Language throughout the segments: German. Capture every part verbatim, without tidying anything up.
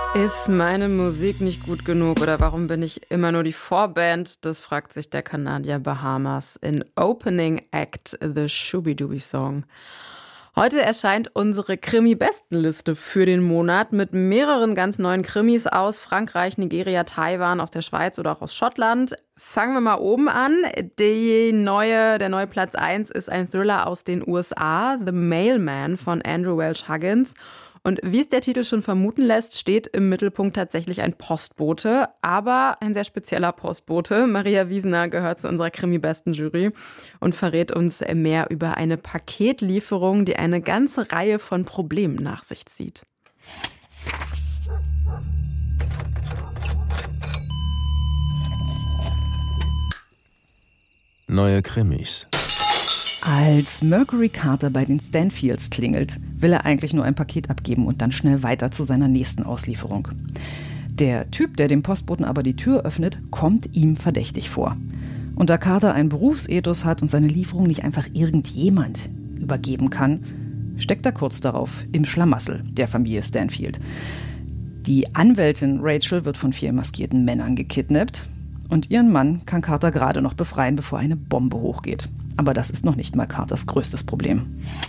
Ist meine Musik nicht gut genug oder warum bin ich immer nur die Vorband? Das fragt sich der Kanadier Bahamas in Opening Act, The Shooby-Dooby Song. Heute erscheint unsere Krimi-Bestenliste für den Monat mit mehreren ganz neuen Krimis aus Frankreich, Nigeria, Taiwan, aus der Schweiz oder auch aus Schottland. Fangen wir mal oben an. Die neue, der neue Platz eins ist ein Thriller aus den U S A, The Mailman von Andrew Welch Huggins. Und wie es der Titel schon vermuten lässt, steht im Mittelpunkt tatsächlich ein Postbote, aber ein sehr spezieller Postbote. Maria Wiesener gehört zu unserer Krimi-Besten-Jury und verrät uns mehr über eine Paketlieferung, die eine ganze Reihe von Problemen nach sich zieht. Neue Krimis. Als Mercury Carter bei den Stanfields klingelt, will er eigentlich nur ein Paket abgeben und dann schnell weiter zu seiner nächsten Auslieferung. Der Typ, der dem Postboten aber die Tür öffnet, kommt ihm verdächtig vor. Und da Carter einen Berufsethos hat und seine Lieferung nicht einfach irgendjemand übergeben kann, steckt er kurz darauf im Schlamassel der Familie Stanfield. Die Anwältin Rachel wird von vier maskierten Männern gekidnappt und ihren Mann kann Carter gerade noch befreien, bevor eine Bombe hochgeht. Aber das ist noch nicht mal Carters größtes Problem.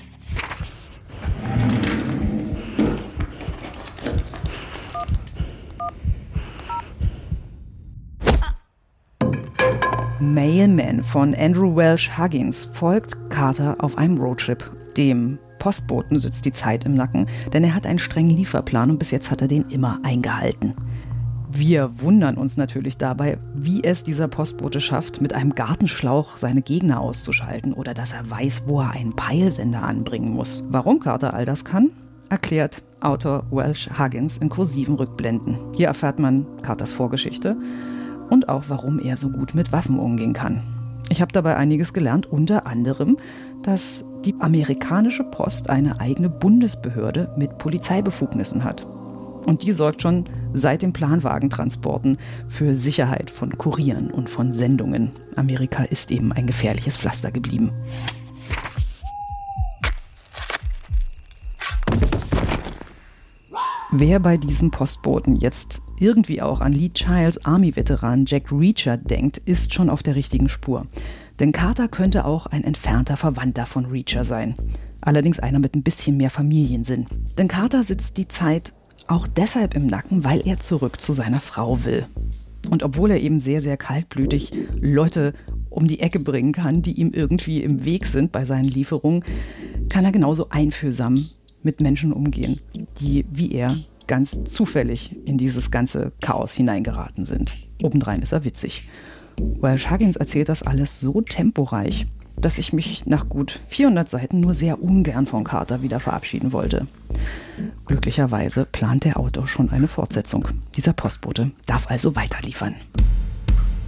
Mailman von Andrew Welch Huggins folgt Carter auf einem Roadtrip. Dem Postboten sitzt die Zeit im Nacken, denn er hat einen strengen Lieferplan und bis jetzt hat er den immer eingehalten. Wir wundern uns natürlich dabei, wie es dieser Postbote schafft, mit einem Gartenschlauch seine Gegner auszuschalten oder dass er weiß, wo er einen Peilsender anbringen muss. Warum Carter all das kann, erklärt Autor Welch Huggins in kursiven Rückblenden. Hier erfährt man Carters Vorgeschichte und auch, warum er so gut mit Waffen umgehen kann. Ich habe dabei einiges gelernt, unter anderem, dass die amerikanische Post eine eigene Bundesbehörde mit Polizeibefugnissen hat. Und die sorgt schon seit den Planwagentransporten für Sicherheit von Kurieren und von Sendungen. Amerika ist eben ein gefährliches Pflaster geblieben. Wer bei diesem Postboten jetzt irgendwie auch an Lee Childs Army-Veteran Jack Reacher denkt, ist schon auf der richtigen Spur. Denn Carter könnte auch ein entfernter Verwandter von Reacher sein. Allerdings einer mit ein bisschen mehr Familiensinn. Denn Carter sitzt die Zeit auch deshalb im Nacken, weil er zurück zu seiner Frau will. Und obwohl er eben sehr, sehr kaltblütig Leute um die Ecke bringen kann, die ihm irgendwie im Weg sind bei seinen Lieferungen, kann er genauso einfühlsam mit Menschen umgehen, die wie er ganz zufällig in dieses ganze Chaos hineingeraten sind. Obendrein ist er witzig. Welch Huggins erzählt das alles so temporeich, dass ich mich nach gut vierhundert Seiten nur sehr ungern von Carter wieder verabschieden wollte. Glücklicherweise plant der Autor schon eine Fortsetzung. Dieser Postbote darf also weiterliefern.